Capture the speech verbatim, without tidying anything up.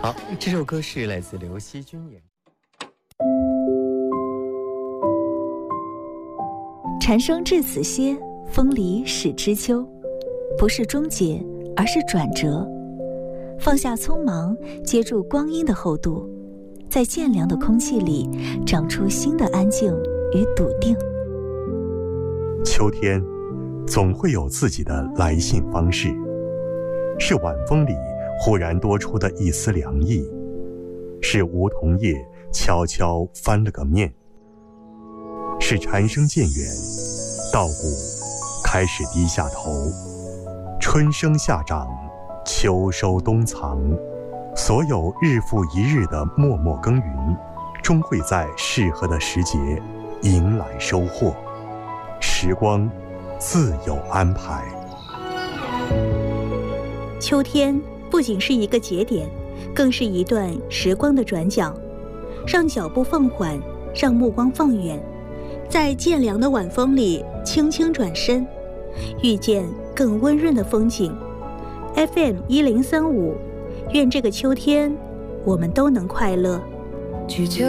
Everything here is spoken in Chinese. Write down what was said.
好，这首歌是来自刘惜君演。 蝉声至此歇，风离始知秋。不是终结，而是转折。放下匆忙，接住光阴的厚度，在渐凉的空气里长出新的安静与笃定。 秋天总会有自己的来信方式，是晚风里忽然多出的一丝凉意，是梧桐叶悄悄翻了个面，是蝉声渐远，稻谷开始低下头，春生夏长，秋收冬藏，所有日复一日的默默耕耘，终会在适合的时节迎来收获。时光自有安排。 秋天不仅是一个节点，更是一段时光的转角，让脚步放缓，让目光放远，在渐凉的晚风里轻轻转身，遇见更温润的风景。 F M 一零三五，愿这个秋天我们都能快乐。 去秋